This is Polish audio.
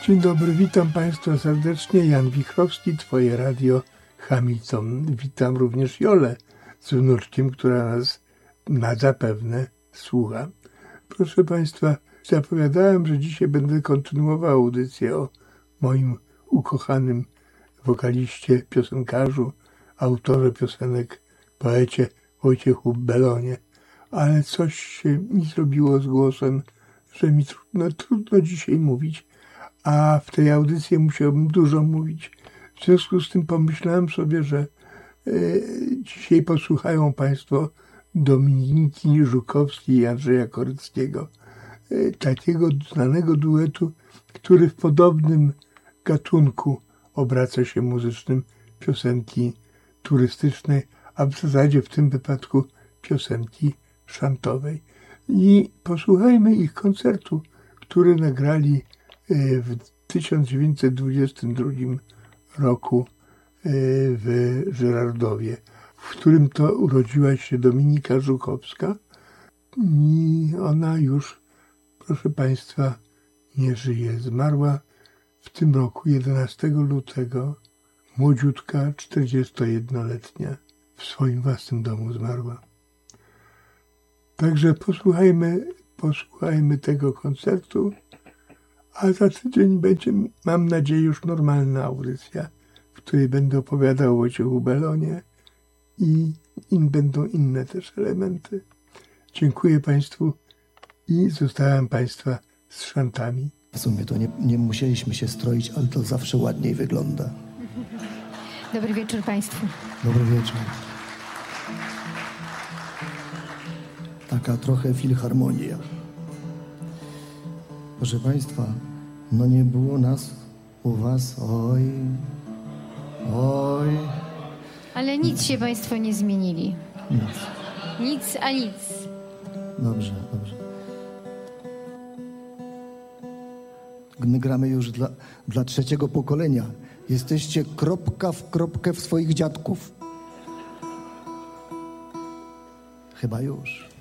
Dzień dobry, witam Państwa serdecznie. Jan Wichrowski, Twoje radio Hamilton. Witam również Jolę z wnuczkiem, która nas zapewne słucha. Proszę Państwa, zapowiadałem, że dzisiaj będę kontynuował audycję o moim ukochanym wokaliście, piosenkarzu, autorze piosenek, poecie Wojciechu Belonie. Ale coś się mi zrobiło z głosem, że mi trudno dzisiaj mówić, a w tej audycji musiałbym dużo mówić. W związku z tym pomyślałem sobie, że dzisiaj posłuchają Państwo Dominiki Żukowskiej i Andrzeja Koryckiego, takiego znanego duetu, który w podobnym gatunku obraca się muzycznym piosenki turystycznej, a w zasadzie w tym wypadku piosenki szantowej. I posłuchajmy ich koncertu, który nagrali w 1922 roku w Żyrardowie, w którym to urodziła się Dominika Żukowska i ona już, proszę Państwa, nie żyje. Zmarła w tym roku 11 lutego, młodziutka, 41-letnia, w swoim własnym domu zmarła. Także posłuchajmy tego koncertu, a za tydzień będzie, mam nadzieję, już normalna audycja, w której będę opowiadał o Wojciechu Belonie i będą inne też elementy. Dziękuję Państwu i zostawiam Państwa z szantami. W sumie to nie musieliśmy się stroić, ale to zawsze ładniej wygląda. Dobry wieczór Państwu. Dobry wieczór. Taka trochę filharmonia. Proszę Państwa, no nie było nas u Was, oj. Ale nic się Państwo nie zmienili. Nic a nic. Dobrze. My gramy już dla trzeciego pokolenia. Jesteście kropka w kropkę w swoich dziadków. Chyba już.